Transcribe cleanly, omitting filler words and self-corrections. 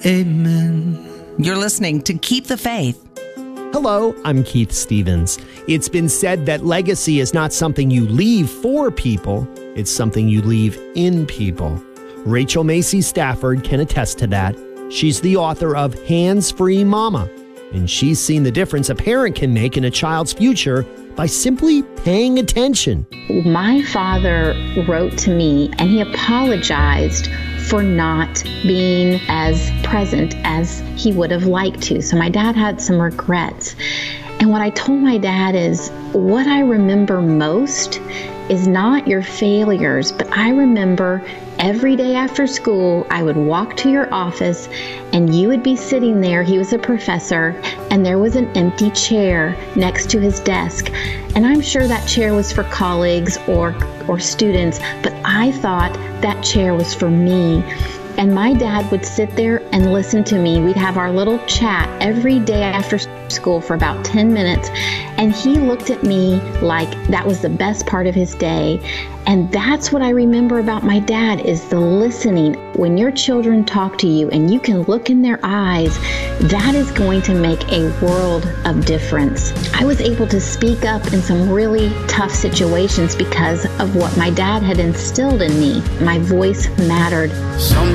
Amen. You're listening to Keep the Faith. Hello, I'm Keith Stevens. It's been said that legacy is not something you leave for people, it's something you leave in people. Rachel Macy Stafford can attest to that. She's the author of Hands-Free Mama, and she's seen the difference a parent can make in a child's future by simply paying attention. My father wrote to me and he apologized for not being as present as he would have liked to. So my dad had some regrets. And what I told my dad is, what I remember most is not your failures, but I remember every day after school, I would walk to your office and you would be sitting there. He was a professor and there was an empty chair next to his desk. And I'm sure that chair was for colleagues or students, but I thought that chair was for me. And my dad would sit there and listen to me. We'd have our little chat every day after school for about 10 minutes. And he looked at me like that was the best part of his day. And that's what I remember about my dad is the listening. When your children talk to you and you can look in their eyes, that is going to make a world of difference. I was able to speak up in some really tough situations because of what my dad had instilled in me. My voice mattered.